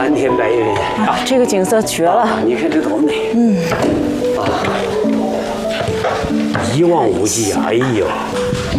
蓝天白云啊，这个景色绝了！ 你看这多美！一望无际，哎呦！